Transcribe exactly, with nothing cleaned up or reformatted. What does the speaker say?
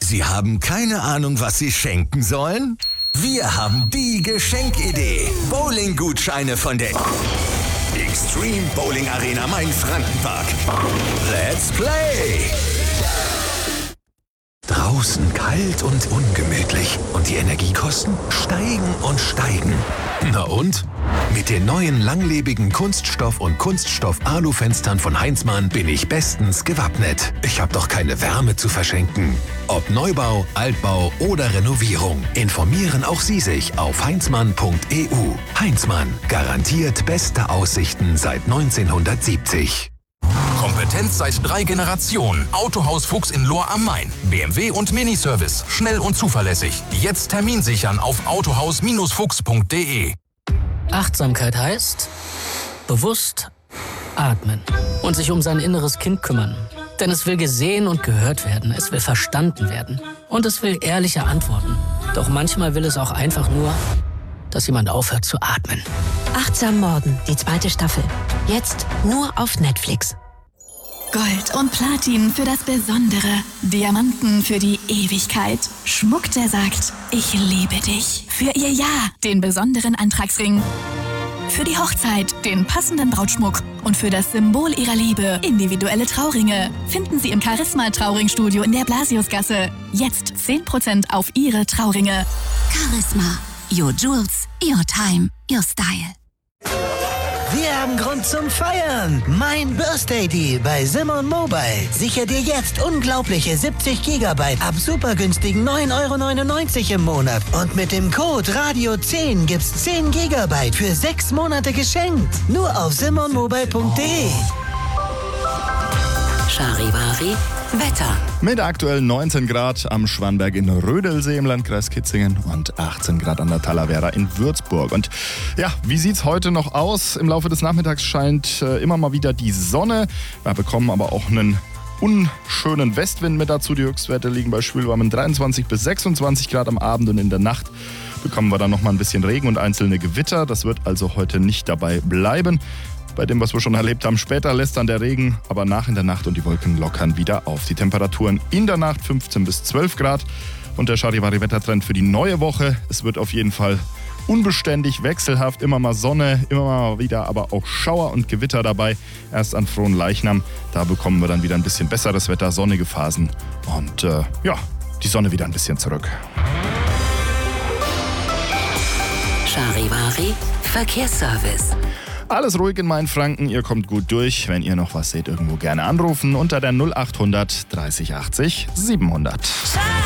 Sie haben keine Ahnung, was Sie schenken sollen? Wir haben die Geschenkidee. Bowling-Gutscheine von der Extreme Bowling Arena Main-Frankenpark. Let's play! Draußen kalt und ungemütlich und die Energiekosten steigen und steigen. Na und? Mit den neuen langlebigen Kunststoff- und Kunststoff-Alu-Fenstern von Heinzmann bin ich bestens gewappnet. Ich habe doch keine Wärme zu verschenken. Ob Neubau, Altbau oder Renovierung, informieren auch Sie sich auf heinzmann punkt e u. Heinzmann, garantiert beste Aussichten seit neunzehnhundertsiebzig. Kompetenz seit drei Generationen. Autohaus Fuchs in Lohr am Main. B M W und Miniservice. Schnell und zuverlässig. Jetzt Termin sichern auf autohaus Fuchs punkt de. Achtsamkeit heißt bewusst atmen und sich um sein inneres Kind kümmern. Denn es will gesehen und gehört werden. Es will verstanden werden. Und es will ehrliche Antworten. Doch manchmal will es auch einfach nur, dass jemand aufhört zu atmen. Achtsam Morden, die zweite Staffel. Jetzt nur auf Netflix. Gold und Platin für das Besondere. Diamanten für die Ewigkeit. Schmuck, der sagt, ich liebe dich. Für ihr Ja, den besonderen Antragsring. Für die Hochzeit, den passenden Brautschmuck. Und für das Symbol ihrer Liebe, individuelle Trauringe. Finden Sie im Charisma Trauringstudio in der Blasiusgasse. Jetzt zehn Prozent auf Ihre Trauringe. Charisma. Your Jewels, your time, your style. Wir haben Grund zum Feiern. Mein Birthday Deal bei Simon Mobile. Sicher dir jetzt unglaubliche siebzig Gigabyte ab super günstigen neun Euro neunundneunzig im Monat. Und mit dem Code Radio zehn gibt's zehn Gigabyte für sechs Monate geschenkt. Nur auf simon mobile punkt de. Charivari Wetter. Mit aktuell neunzehn Grad am Schwanberg in Rödelsee im Landkreis Kitzingen und achtzehn Grad an der Talavera in Würzburg. Und ja, wie sieht's heute noch aus? Im Laufe des Nachmittags scheint äh, immer mal wieder die Sonne. Wir bekommen aber auch einen unschönen Westwind mit dazu. Die Höchstwerte liegen bei schwülwarmen dreiundzwanzig bis sechsundzwanzig Grad am Abend, und in der Nacht bekommen wir dann noch mal ein bisschen Regen und einzelne Gewitter. Das wird also heute nicht dabei bleiben. Bei dem, was wir schon erlebt haben, später lässt dann der Regen aber nach in der Nacht und die Wolken lockern wieder auf. Die Temperaturen in der Nacht fünfzehn bis zwölf Grad und der Charivari-Wettertrend für die neue Woche. Es wird auf jeden Fall unbeständig, wechselhaft, immer mal Sonne, immer mal wieder aber auch Schauer und Gewitter dabei. Erst an Fronleichnam, da bekommen wir dann wieder ein bisschen besseres Wetter, sonnige Phasen und äh, ja, die Sonne wieder ein bisschen zurück. Charivari Verkehrsservice. Alles ruhig in Mainfranken, ihr kommt gut durch. Wenn ihr noch was seht, irgendwo gerne anrufen unter der null acht hundert dreißig achtzig siebenhundert.